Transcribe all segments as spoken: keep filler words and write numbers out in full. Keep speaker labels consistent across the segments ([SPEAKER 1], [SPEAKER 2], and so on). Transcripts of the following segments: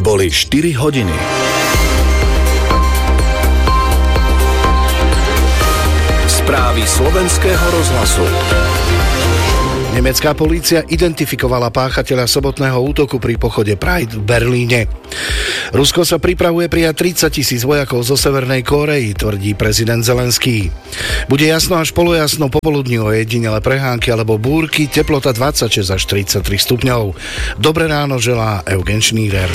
[SPEAKER 1] Boli štyri hodiny. Správy slovenského rozhlasu.
[SPEAKER 2] Nemecká polícia identifikovala páchateľa sobotného útoku pri pochode Pride v Berlíne. Rusko sa pripravuje prijať tridsať tisíc vojakov zo Severnej Kórey, tvrdí prezident Zelenský. Bude jasno až polojasno popoludní o jedinele prehánky alebo búrky, teplota dvadsaťšesť až tridsaťtri stupňov. Dobré ráno želá Eugen Šnírer.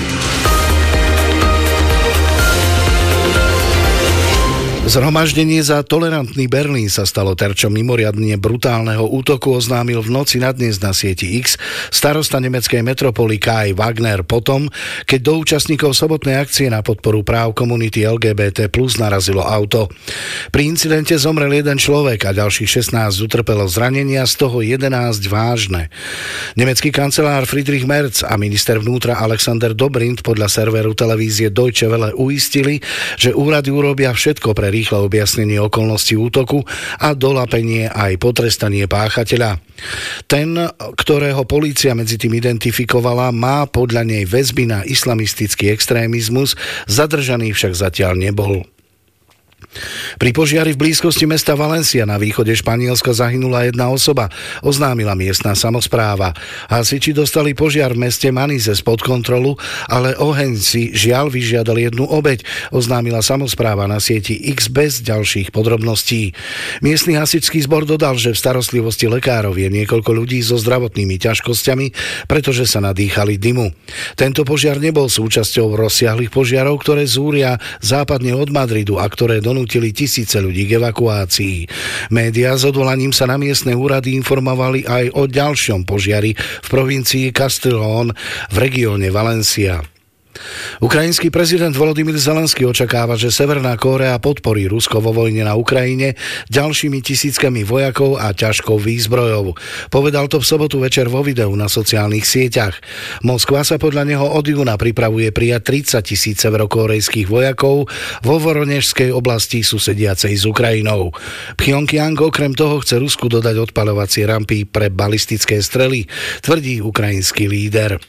[SPEAKER 2] Zhromaždenie za tolerantný Berlín sa stalo terčom mimoriadne brutálneho útoku, oznámil v noci na dnes na sieti X starosta nemeckej metropoly Kai Wagner potom, keď do účastníkov sobotnej akcie na podporu práv komunity el gé bé té plus narazilo auto. Pri incidente zomrel jeden človek a ďalších šestnásť utrpelo zranenia, z toho jedenásť vážne. Nemecký kancelár Friedrich Merz a minister vnútra Alexander Dobrindt podľa serveru televízie Deutsche Welle uistili, že úrady urobia všetko pre rýchle objasnenie okolností útoku a doľapenie aj potrestanie páchateľa. Ten, ktorého polícia medzi tým identifikovala, má podľa nej väzby na islamistický extrémizmus, zadržaný však zatiaľ nebol. Pri požiari v blízkosti mesta Valencia na východe Španielska zahynula jedna osoba, oznámila miestna samospráva. Hasiči dostali požiar v meste Manizes pod kontrolu, ale oheň si žiaľ vyžiadal jednu obeť, oznámila samospráva na sieti X bez ďalších podrobností. Miestny hasičský zbor dodal, že v starostlivosti lekárov je niekoľko ľudí so zdravotnými ťažkosťami, pretože sa nadýchali dymu. Tento požiar nebol súčasťou rozsiahlych požiarov, ktoré zúria západne od Madridu a ktoré donútili tisíce ľudí k evakuácii. Médiá s odvolaním sa na miestne úrady informovali aj o ďalšom požiari v provincii Castellón v regióne Valencia. Ukrajinský prezident Volodymyr Zelenský očakáva, že Severná Kórea podporí Rusko vo vojne na Ukrajine ďalšími tisíckami vojakov a ťažkou výzbrojou. Povedal to v sobotu večer vo videu na sociálnych sieťach. Moskva sa podľa neho od júna pripravuje prijať tridsať tisíc severokórejských vojakov vo Voronežskej oblasti susediacej s Ukrajinou. Pchjongjang okrem toho chce Rusku dodať odpaľovacie rampy pre balistické strely, tvrdí ukrajinský líder.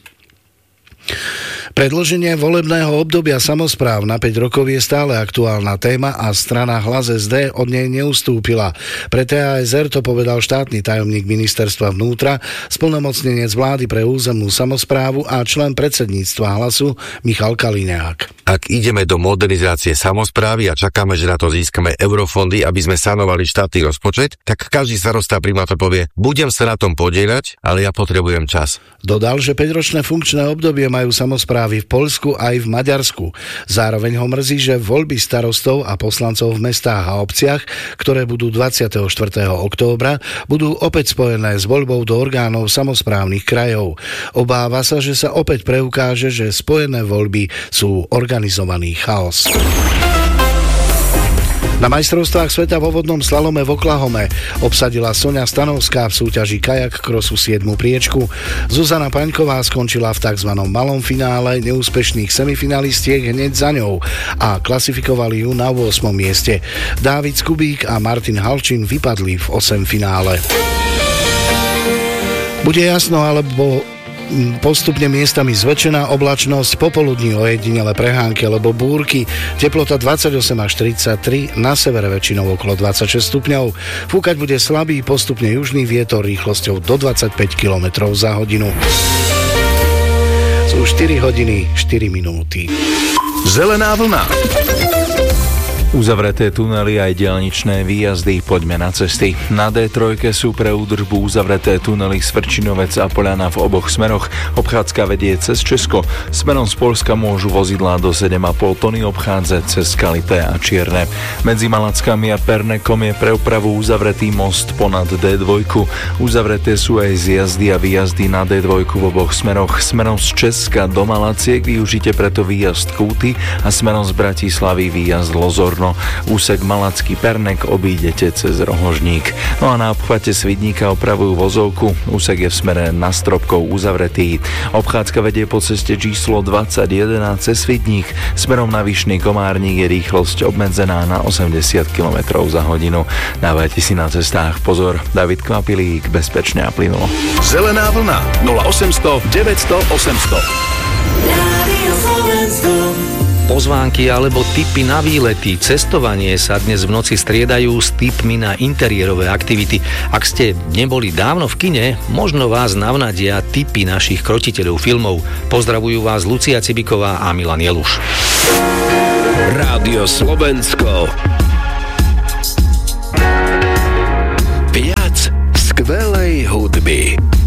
[SPEAKER 2] Predĺženie volebného obdobia samospráv na päť rokov je stále aktuálna téma a strana Hlas es dé od nej neustúpila. Pre té a es er to povedal štátny tajomník ministerstva vnútra, splnomocnenec vlády pre územnú samosprávu a člen predsedníctva Hlasu Michal Kaliňák.
[SPEAKER 3] Ak ideme do modernizácie samosprávy a čakáme, že na to získame eurofondy, aby sme sanovali štátny rozpočet, tak každý starostá primátor povie, budem sa na tom podieľať, ale ja potrebujem čas.
[SPEAKER 2] Dodal, že päťročné funkčné obdobie majú samosprávy v Poľsku aj v Maďarsku. Zároveň ho mrzí, že voľby starostov a poslancov v mestách a obciach, ktoré budú dvadsiateho štvrtého októbra, budú opäť spojené s voľbou do orgánov samosprávnych krajov. Obáva sa, že sa opäť preukáže, že spojené voľby sú organizovaný chaos. Na majstrovstvách sveta vo vodnom slalome v Oklahome obsadila Soňa Stanovská v súťaži kajak krosu siedmu priečku. Zuzana Paňková skončila v tzv. Malom finále, neúspešných semifinalistiek hneď za ňou a klasifikovali ju na ôsmom mieste. Dávid Skubík a Martin Halčin vypadli v osem finále. Bude jasno alebo postupne miestami zväčšená oblačnosť, popoludní ojedinele prehánky alebo búrky, teplota dvadsaťosem až tridsaťtri, na severe väčšinou okolo dvadsaťšesť stupňov. Fúkať bude slabý, postupne južný vietor rýchlosťou do dvadsaťpäť kilometrov za hodinu. Sú štyri hodiny, štyri minúty.
[SPEAKER 1] Zelená vlna.
[SPEAKER 4] Uzavreté tunely aj diaľničné výjazdy, poďme na cesty. Na dé tri sú pre údržbu uzavreté tunely Svrčinovec a Poľana v oboch smeroch. Obchádzka vedie cez Česko. Smerom z Poľska môžu vozidlá do sedem a pol tony obchádzať cez Kalité a Čierne. Medzi Malackami a Pernekom je pre opravu uzavretý most ponad dé dva. Uzavreté sú aj zjazdy a výjazdy na dé dva v oboch smeroch. Smerom z Česka do Malaciek využite preto výjazd Kúty a smerom z Bratislavy výjazd Lozor. možno úsek Malacký Pernek obídete cez Rohožník. No a na obchvate Svidníka opravujú vozovku, úsek je v smere na Stropkov uzavretý. Obchádzka vedie po ceste číslo dvadsaťjeden a cez Svidník smerom na Vyšný Komárnik je rýchlosť obmedzená na osemdesiat kilometrov za hodinu. Dávajte si na cestách pozor. David Kvapilík, bezpečne a plynulo.
[SPEAKER 1] Zelená vlna nula osemsto deväťsto osemsto.
[SPEAKER 5] Pozvánky alebo tipy na výlety, cestovanie sa dnes v noci striedajú s tipmi na interiérové aktivity. Ak ste neboli dávno v kine, možno vás navnadia tipy našich krotiteľov filmov. Pozdravujú vás Lucia Cibiková a Milan Jeluš.
[SPEAKER 1] Rádio Slovensko. Viac skvelej hudby.